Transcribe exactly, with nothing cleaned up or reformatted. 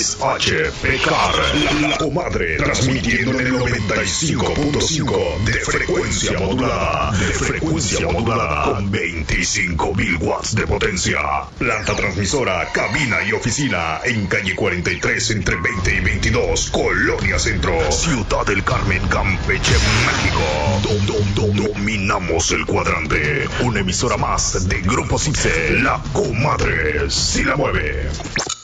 X H P K R, la comadre, transmitiendo en el noventa y cinco punto cinco de frecuencia modulada, de frecuencia modulada, con veinticinco mil watts de potencia. Planta transmisora, cabina y oficina, en calle cuarenta y tres, entre veinte y veintidós, Colonia Centro, Ciudad del Carmen, Campeche, México. Dom, dom, dom, dominamos el cuadrante. Una emisora más de Grupo Cipse, la comadre, si la mueve.